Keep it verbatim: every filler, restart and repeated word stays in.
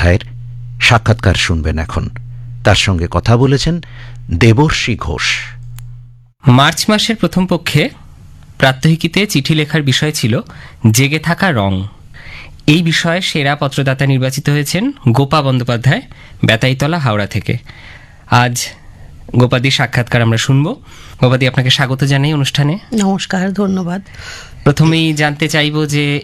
বন্দ্যোপাধ্যায়ের সাক্ষাৎকার শুনবেন এখন। তার সঙ্গে কথা বলেছেন দেবর্ষী ঘোষ। মার্চ মাসের প্রথম পক্ষে প্রাত্যহিকীতে চিঠি লেখার বিষয় ছিল জেগে থাকা রং। এই বিষয়ে সেরা পত্রদাতা নির্বাচিত হয়েছেন গোপা বন্দ্যোপাধ্যায়, বেতাইতলা, হাওড়া থেকে। আজ গোপাদির সাক্ষাৎকার আমরা শুনব। গোপাদি, আপনাকে স্বাগত জানাই অনুষ্ঠানে। নমস্কার, ধন্যবাদ। প্রথমেই জানতে চাইব যে